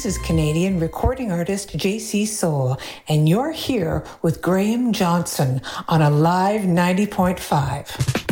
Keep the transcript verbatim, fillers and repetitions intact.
is Canadian recording artist J C Soul, and you're here with Graham Johnson on Alive ninety point five.